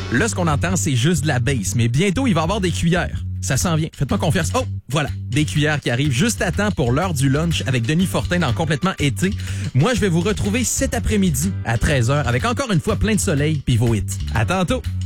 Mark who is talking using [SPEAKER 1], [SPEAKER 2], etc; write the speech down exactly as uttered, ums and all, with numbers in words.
[SPEAKER 1] Là, ce qu'on entend, c'est juste de la bass, mais bientôt, il va y avoir des cuillères. Ça s'en vient. Faites-moi confiance. Oh, voilà, des cuillères qui arrivent juste à temps pour l'heure du lunch avec Denis Fortin dans Complètement été. Moi, je vais vous retrouver cet après-midi à treize heures avec encore une fois plein de soleil puis vos hits. À tantôt!